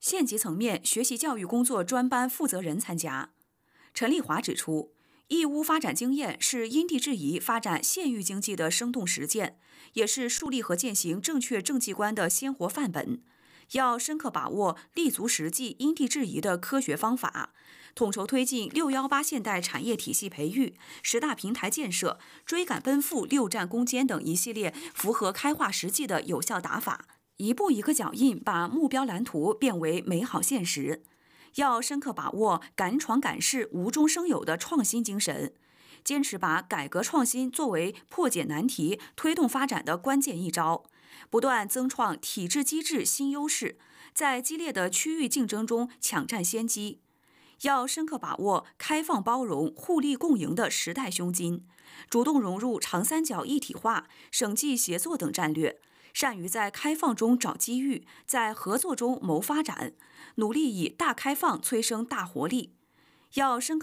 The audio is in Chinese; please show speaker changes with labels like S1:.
S1: 县级层面学习教育工作专班负责人参加。陈丽华指出，义乌发展经验是因地制宜发展县域经济的生动实践，也是树立和践行正确政绩观的鲜活范本。要深刻把握立足实际、因地制宜的科学方法，统筹推进618现代产业体系培育、10大平台建设、追赶奔赴6站攻坚等一系列符合开化实际的有效打法，一步一个脚印把目标蓝图变为美好现实。要深刻把握敢闯敢试、无中生有的创新精神，坚持把改革创新作为破解难题、推动发展的关键一招，不断增创体制机制新优势，在激烈的区域竞争中抢占先机。要深刻把握开放包容、互利共赢的时代胸襟，主动融入长三角一体化、省际协作等战略，善于在开放中找机遇，在合作中谋发展，努力以大开放催生大活力。要深刻